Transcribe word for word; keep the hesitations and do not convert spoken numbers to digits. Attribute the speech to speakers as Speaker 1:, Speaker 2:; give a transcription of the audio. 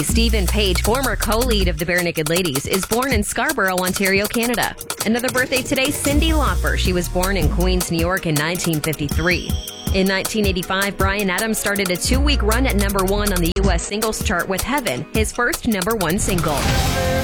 Speaker 1: Stephen Page, former co-lead of the Barenaked Ladies, is born in Scarborough, Ontario, Canada. Another birthday today, Cyndi Lauper. She was born in Queens, New York in nineteen fifty-three. In nineteen eighty-five, Bryan Adams started a two-week run at number one on the U S singles chart with Heaven, his first number one single.